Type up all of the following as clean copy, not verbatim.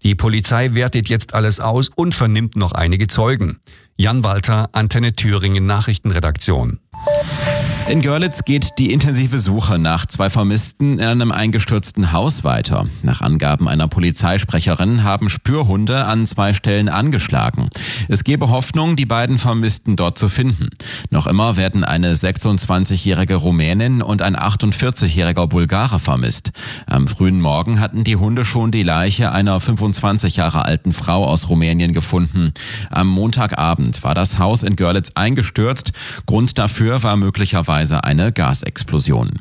Die Polizei wertet jetzt alles aus und vernimmt noch einige Zeugen. Jan Walter, Antenne Thüringen Nachrichtenredaktion. In Görlitz geht die intensive Suche nach 2 Vermissten in einem eingestürzten Haus weiter. Nach Angaben einer Polizeisprecherin haben Spürhunde an 2 Stellen angeschlagen. Es gebe Hoffnung, die beiden Vermissten dort zu finden. Noch immer werden eine 26-jährige Rumänin und ein 48-jähriger Bulgare vermisst. Am frühen Morgen hatten die Hunde schon die Leiche einer 25 Jahre alten Frau aus Rumänien gefunden. Am Montagabend war das Haus in Görlitz eingestürzt. Grund dafür war möglicherweise eine Gasexplosion.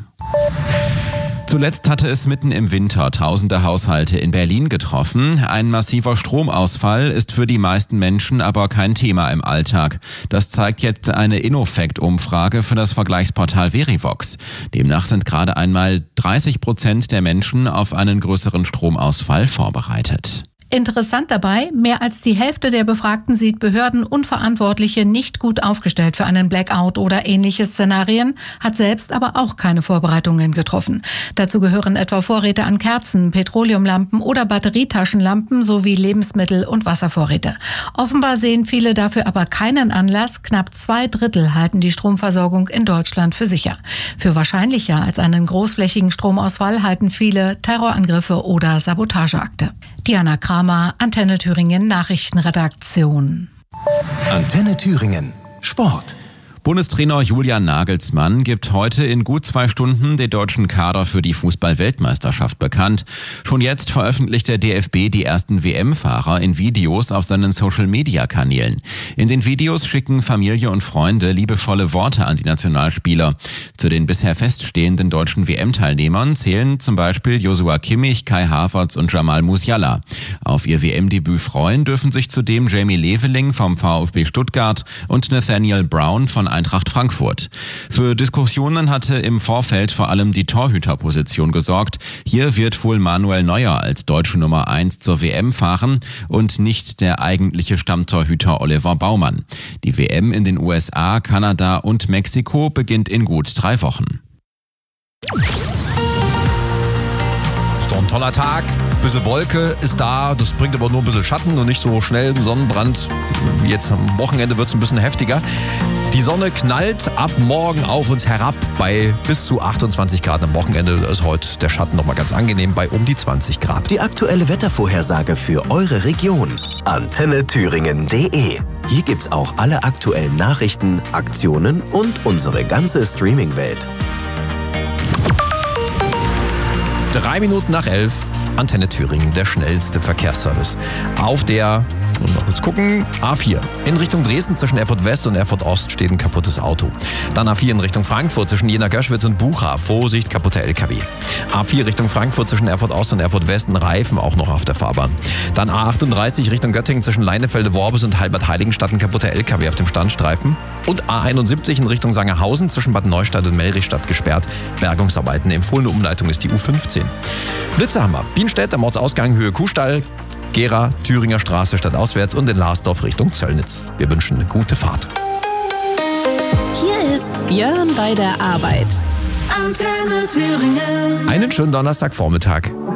Zuletzt hatte es mitten im Winter tausende Haushalte in Berlin getroffen. Ein massiver Stromausfall ist für die meisten Menschen aber kein Thema im Alltag. Das zeigt jetzt eine Innofect-Umfrage für das Vergleichsportal Verivox. Demnach sind gerade einmal 30% der Menschen auf einen größeren Stromausfall vorbereitet. Interessant dabei, mehr als die Hälfte der Befragten sieht Behörden und Verantwortliche nicht gut aufgestellt für einen Blackout oder ähnliche Szenarien, hat selbst aber auch keine Vorbereitungen getroffen. Dazu gehören etwa Vorräte an Kerzen, Petroleumlampen oder Batterietaschenlampen sowie Lebensmittel- und Wasservorräte. Offenbar sehen viele dafür aber keinen Anlass. Knapp 2/3 halten die Stromversorgung in Deutschland für sicher. Für wahrscheinlicher als einen großflächigen Stromausfall halten viele Terrorangriffe oder Sabotageakte. Diana Kramer, Antenne Thüringen Nachrichtenredaktion. Antenne Thüringen Sport. Bundestrainer Julian Nagelsmann gibt heute in gut 2 Stunden den deutschen Kader für die Fußball-Weltmeisterschaft bekannt. Schon jetzt veröffentlicht der DFB die ersten WM-Fahrer in Videos auf seinen Social-Media-Kanälen. In den Videos schicken Familie und Freunde liebevolle Worte an die Nationalspieler. Zu den bisher feststehenden deutschen WM-Teilnehmern zählen zum Beispiel Joshua Kimmich, Kai Havertz und Jamal Musiala. Auf ihr WM-Debüt freuen dürfen sich zudem Jamie Leveling vom VfB Stuttgart und Nathaniel Brown von Eintracht Frankfurt. Für Diskussionen hatte im Vorfeld vor allem die Torhüterposition gesorgt. Hier wird wohl Manuel Neuer als deutsche Nummer 1 zur WM fahren und nicht der eigentliche Stammtorhüter Oliver Baumann. Die WM in den USA, Kanada und Mexiko beginnt in gut 3 Wochen. Ein toller Tag, ein bisschen Wolke ist da, das bringt aber nur ein bisschen Schatten und nicht so schnell einen Sonnenbrand. Jetzt am Wochenende wird es ein bisschen heftiger. Die Sonne knallt ab morgen auf uns herab bei bis zu 28 Grad. Am Wochenende ist heute der Schatten nochmal ganz angenehm bei um die 20 Grad. Die aktuelle Wettervorhersage für eure Region. AntenneThüringen.de. Hier gibt's auch alle aktuellen Nachrichten, Aktionen und unsere ganze Streaming-Welt. 3 Minuten nach 11, Antenne Thüringen, der schnellste Verkehrsservice. Auf der, noch kurz gucken, A4. In Richtung Dresden zwischen Erfurt West und Erfurt Ost steht ein kaputtes Auto. Dann A4 in Richtung Frankfurt zwischen Jena-Göschwitz und Bucha. Vorsicht, kaputter LKW. A4 Richtung Frankfurt zwischen Erfurt Ost und Erfurt West, ein Reifen auch noch auf der Fahrbahn. Dann A38 Richtung Göttingen zwischen Leinefelde-Worbis und Halbert-Heiligenstadt, ein kaputter LKW auf dem Standstreifen. Und A71 in Richtung Sangerhausen zwischen Bad Neustadt und Melrichstadt gesperrt. Bergungsarbeiten. Empfohlene Umleitung ist die U15. Blitze haben wir. Bienstedt am Ortsausgang Höhe Kuhstall, Gera, Thüringer Straße stadtauswärts und in Larsdorf Richtung Zöllnitz. Wir wünschen eine gute Fahrt. Hier ist Björn bei der Arbeit. Antenne Thüringen. Einen schönen Donnerstagvormittag.